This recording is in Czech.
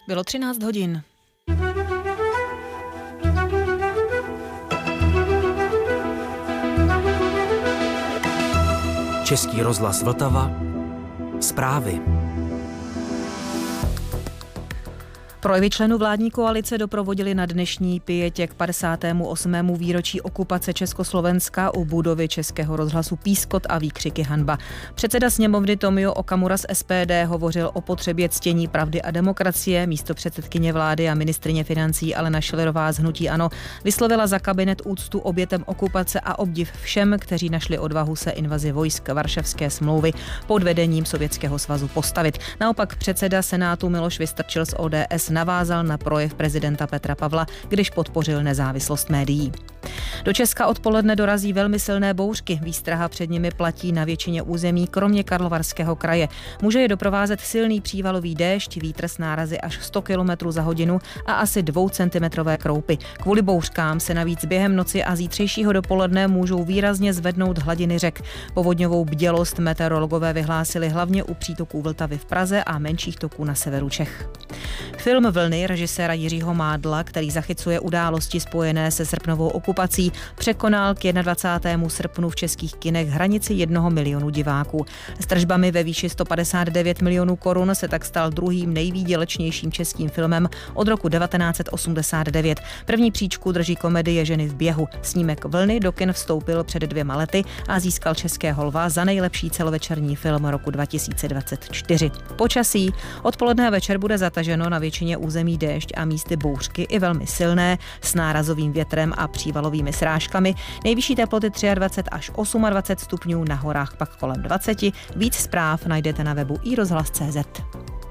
Bylo 13 hodin. Český rozhlas Vltava. Zprávy. Projevy členů vládní koalice doprovodili na dnešní pietě k 58. výročí okupace Československa u budovy Českého rozhlasu pískot a výkřiky hanba. Předseda sněmovny Tomio Okamura z SPD hovořil o potřebě ctění pravdy a demokracie. Místopředsedkyně vlády a ministryně financí Alena Schillerová z hnutí ANO vyslovila za kabinet úctu obětem okupace a obdiv všem, kteří našli odvahu se invazi vojsk Varšavské smlouvy pod vedením Sovětského svazu postavit. Naopak předseda Senátu Miloš Vystrčil z ODS navázal na projev prezidenta Petra Pavla, když podpořil nezávislost médií. Do Česka odpoledne dorazí velmi silné bouřky. Výstraha před nimi platí na většině území, kromě Karlovarského kraje. Může je doprovázet silný přívalový déšť, vítr s nárazy až 100 km za hodinu a asi 2centimetrové kroupy. Kvůli bouřkám se navíc během noci a zítřejšího dopoledne můžou výrazně zvednout hladiny řek. Povodňovou bdělost meteorologové vyhlásili hlavně u přítoků Vltavy v Praze a menších toků na severu Čech. Film Vlny režiséra Jiřího Mádla, který zachycuje události spojené se srpnovou okupací, překonal k 21. srpnu v českých kinech hranici 1 milionu diváků. S tržbami ve výši 159 milionů korun se tak stal druhým nejvýdělečnějším českým filmem od roku 1989. První příčku drží komedie Ženy v běhu. Snímek Vlny do kin vstoupil před 2 lety a získal Českého lva za nejlepší celovečerní film roku 2024. Počasí. Odpoledne a večer bude zataženo na většině území déšť a místy bouřky i velmi silné s nárazovým větrem a přívalovými srážkami. Nejvyšší teploty 23 až 28 stupňů, na horách pak kolem 20. Víc zpráv najdete na webu iRozhlas.cz.